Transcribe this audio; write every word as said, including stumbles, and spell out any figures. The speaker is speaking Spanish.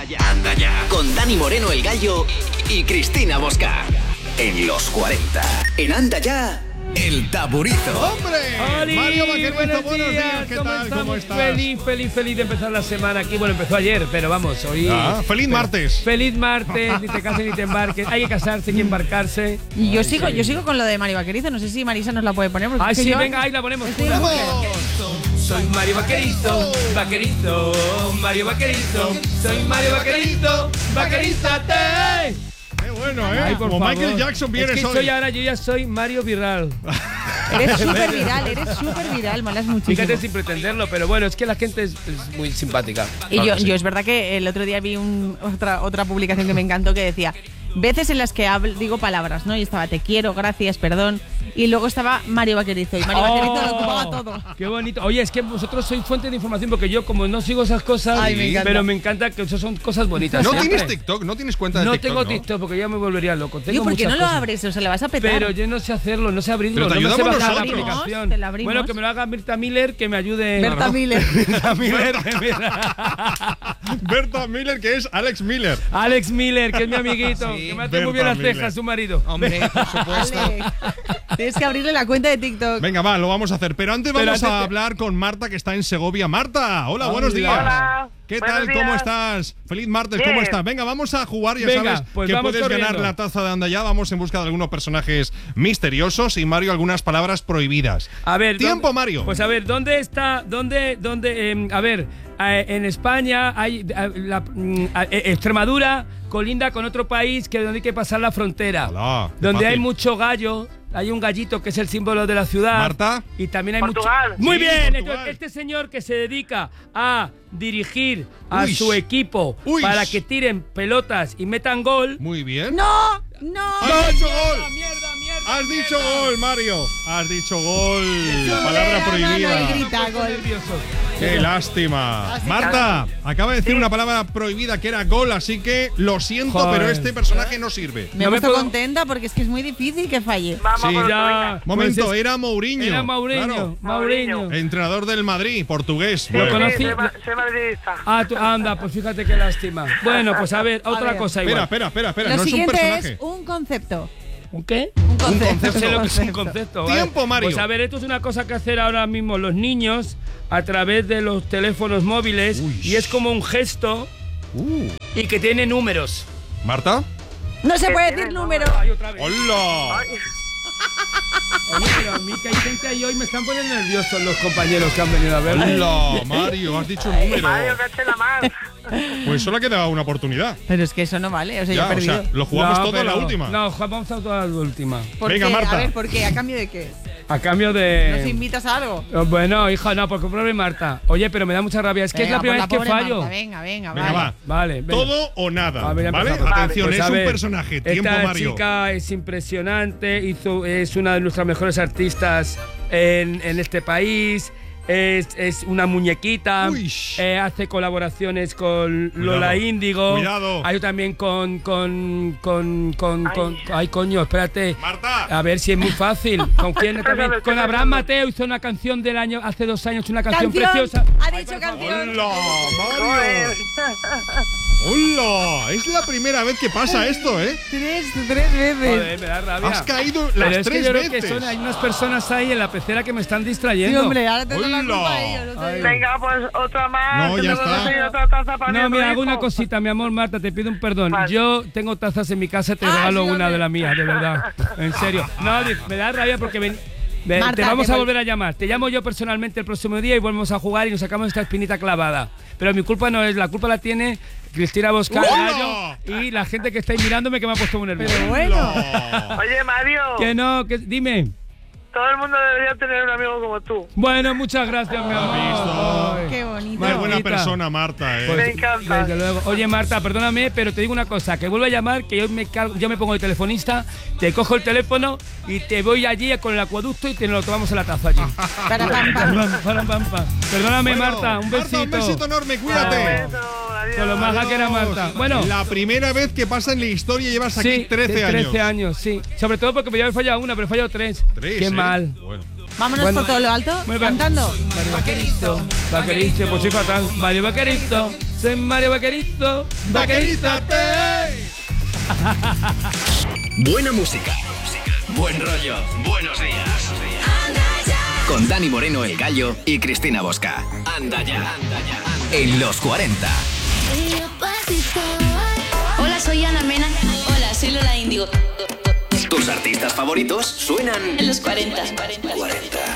Anda ya, anda ya. Con Dani Moreno el Gallo y Cristina Bosca. En los cuarenta. En Anda ya, el taburizo. ¡Hombre! ¡Oli! Mario Vaquerizo, buenos, buenos días. días. ¿Qué ¿Cómo tal? estamos? ¿Cómo estás? Feliz, feliz, feliz de empezar la semana aquí. Bueno, empezó ayer, pero vamos, hoy... Ah, feliz pero, martes. Feliz martes, ni te cases ni te embarques. Hay que casarse, hay que embarcarse. Y yo Ay, sigo, sí. yo sigo con lo de Mario Vaquerizo. No sé si Marisa nos la puede poner. porque Ay, es que sí, yo- venga, ahí la ponemos. Estoy Pura. en bucle. Soy Mario Vaquerizo, Vaquerizo, Mario Vaquerizo. Soy Mario Vaquerizo, Vaquerízate. Qué bueno, ¿eh? Ay, por Como favor. Michael Jackson Es vienes que hoy. soy ahora, yo ya soy Mario Viral. Eres súper viral, eres súper viral. Molas muchísimo. Fíjate sin pretenderlo, pero bueno, es que la gente es, es muy simpática. Y Claro yo, que sí. yo es verdad que el otro día vi un- otra, otra publicación que me encantó que decía veces en las que hablo, digo palabras, ¿no? Y estaba te quiero, gracias, perdón. Y luego estaba Mario Vaquerizo. Y Mario Vaquerizo lo ocupaba todo. ¡Qué bonito! Oye, es que vosotros sois fuente de información porque yo, como no sigo esas cosas, Ay, me encanta. pero me encanta que eso son cosas bonitas. ¿No siempre. tienes TikTok? ¿No tienes cuenta de No TikTok? tengo TikTok porque ya me volvería loco. Tengo Tío, ¿por qué muchas no lo cosas. abres? O sea, le vas a petar. Pero yo no sé hacerlo, no sé abrirlo, Pero te no me sé ayudamos bajar la nosotros. aplicación. Te la abrimos. Bueno, que me lo haga Berta Miller, que me ayude. Berta Miller. Berta Miller. Berta Miller, que es Alex Miller. Alex Miller, que es mi amiguito, Sí, que me hace Berta muy bien las Miller. cejas, su marido. Hombre, por supuesto. Vale. Tienes que abrirle la cuenta de TikTok. Venga, va, lo vamos a hacer. Pero antes Pero vamos antes a te- hablar con Marta, que está en Segovia. Marta, hola, Hola. buenos días. Hola, ¿Qué buenos tal? días. ¿Cómo estás? Feliz martes, Bien. ¿cómo estás? Venga, vamos a jugar, ya Venga, sabes pues que vamos puedes ganar corriendo. la taza de Anda Ya. Vamos en busca de algunos personajes misteriosos y Mario algunas palabras prohibidas. A ver, Tiempo, ¿dónde- Mario. Pues a ver, ¿dónde está? ¿Dónde? ¿Dónde? em, a ver, eh, en España hay eh, la, mm, eh, Extremadura colinda con otro país que donde hay que pasar la frontera, Hola, qué donde hay fácil. mucho gallo. Hay un gallito que es el símbolo de la ciudad. Marta. Y también hay Portugal. mucho. Muy Sí, bien. Portugal. Entonces, este señor que se dedica a dirigir a Uy. su equipo Uy. para que tiren pelotas y metan gol. Muy bien. ¡No! ¡No! ¡Has dicho Mierda, gol! mierda, mierda, ¡Has dicho mierda. gol, Mario! ¡Has dicho gol! Sube Palabra la mano y prohibida. grita. Me pongo gol. nervioso. ¡Qué lástima! Marta, acaba de decir una palabra prohibida que era gol, así que lo siento, Joder. pero este personaje no sirve. Me he No me puesto puedo- contenta porque es que es muy difícil que falle. Vamos Sí, por ya. venga. Momento, Pues es- era Mourinho. Era Mourinho, Claro. Mourinho. Entrenador del Madrid, portugués. Sí, Lo Bueno. conocí. sí, soy, ma- soy madridista. Ah, tú- anda, pues fíjate qué lástima. Bueno, pues a ver, otra ver. cosa Espera, igual. espera, espera, espera. Lo no es un siguiente personaje. es un concepto. ¿Un qué? Un concepto. Sé lo que es un concepto. ¿vale? Tiempo, Mario. Pues a ver, esto es una cosa que hacer ahora mismo los niños a través de los teléfonos móviles Uy. y es como un gesto Uh. y que tiene números. ¿Marta? No se ¿Qué puede tiene decir el número. Ay, otra vez. ¡Hola! Ay, Oye, pero a mí que hay gente ahí hoy me están poniendo nerviosos los compañeros que han venido a verme. ¡Hola, Mario! Has dicho un número. Mario, caché la más. Pues solo ha quedado una oportunidad. Pero es que eso no vale. O sea, yo Ya, he o perdido. sea, lo jugamos No, todo a la pero- última. No, vamos a toda la última. ¿Por Venga, qué? Marta. A ver, ¿por qué? ¿A cambio de qué? A cambio de... ¿Nos invitas a algo? Oh, Bueno, hija, no, porque pobre Marta. Oye, pero me da mucha rabia. Es que Venga, es la primera vez por que pobre fallo. Marta, venga, venga, Venga, vale. va. Vale, venga. Todo o nada. A ver, ya ¿Vale? empezamos. Atención, Pues es a un ver, personaje. Tiempo, Esta Mario. chica es impresionante, hizo, es una de nuestras mejores artistas en, en este país. Es, es una muñequita, Uy. eh, hace colaboraciones con Cuidado, Lola Índigo. cuidado. Hay también con con con con, Ay. con ay coño, espérate. Marta. A ver si es muy fácil. ¿Con quién también? Espérate, Con espérate. Abraham Mateo hizo una canción del año hace dos años, una canción, ¡Canción! preciosa. Ha dicho canción. ¡Hola, Mario! Joder. ¡Hola! Es la primera vez que pasa esto, ¿eh? Tres, tres veces. Joder, me da rabia. Has caído Pero las es que tres yo creo veces. que son, hay unas personas ahí en la pecera que me están Sí, distrayendo. hombre, ahora te doy la Hola. culpa a ellos. No te digo. Venga, pues otra más. No, que ya tengo que está. conseguir otra taza para No, mi mira, hijo. hago una cosita, mi amor, Marta, te pido un perdón. Vale. Yo tengo tazas en mi casa, te Ah, regalo sí, una hombre. de las mías, de verdad. En serio. No, di- me da rabia porque ven- ven, Marta, te vamos te a voy- volver a llamar. Te llamo yo personalmente el próximo día y volvemos a jugar y nos sacamos esta espinita clavada. Pero mi culpa no es, la culpa la tiene Cristina Bosca ¡Hola! Gallo y la gente que estáis mirándome que me ha puesto muy nervioso. Pero bueno. ¡Hola! Oye, Mario, Que no, que dime. todo el mundo debería tener un amigo como tú. Bueno, muchas gracias, mi amor. visto? Ay. Qué bonito. Qué buena Martita. persona, Marta, ¿eh? Pues, Me encanta. desde luego. Oye, Marta, perdóname, pero te digo una cosa, que vuelvo a llamar, que yo me, cargo- yo me pongo de telefonista, te cojo el teléfono y te voy allí con el acueducto y te lo tomamos en la taza allí. Para pam, pam. Pam, pam, pam, pam. Perdóname, Bueno, Marta, un besito. Marta, un besito enorme, cuídate. Beso, adiós. Con lo maja que era Marta. Bueno, La primera vez que pasa en la historia llevas aquí sí, trece de años. trece años, sí. Sobre todo porque me había fallado una, pero he fallado tres. Tres, Qué ¿eh? mal. Bueno. Vámonos Bueno. por todo lo alto, Muy bien. cantando. Mario Vaquerizo, Vaquerizo, pues soy fatal. Mario Vaquerizo, Soy Mario Vaquerito, vaquerízate. Buena música. Buen rollo. Buenos días. Con Dani Moreno, el Gallo, y Cristina Bosca. Anda ya. Anda ya. En los cuarenta. Hola, soy Ana Mena. Hola, soy Lola Índigo. Tus artistas favoritos suenan En los cuarenta. cuarenta.